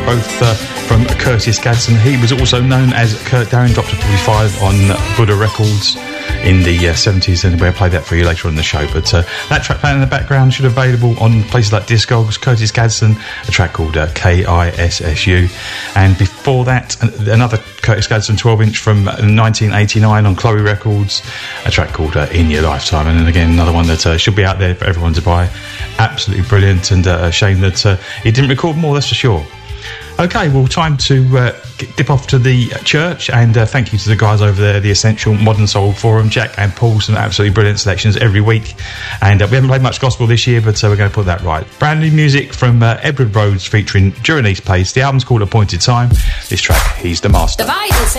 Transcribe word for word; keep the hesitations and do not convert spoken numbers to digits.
both uh, from Curtis Gadsden. He was also known as Kurt Darren, Doctor forty-five on Buddha Records in the uh, seventies, and we'll play that for you later on in the show. But uh, that track playing in the background should be available on places like Discogs. Curtis Gadsden, a track called uh, K I S S U. And before that, another Curtis Gadsden twelve inch from nineteen eighty-nine on Chloe Records, a track called uh, In Your Lifetime. And then again, another one that uh, should be out there for everyone to buy. Absolutely brilliant, and uh, a shame that uh, he didn't record more, that's for sure. Okay, well, time to uh, dip off to the church, and uh, thank you to the guys over there, the Essential Modern Soul Forum, Jack and Paul, some absolutely brilliant selections every week. And uh, we haven't played much gospel this year, but uh, we're going to put that right. Brand new music from uh, Edward Rhodes featuring Duranice Pace. The album's called Appointed Time. This track, He's the Master.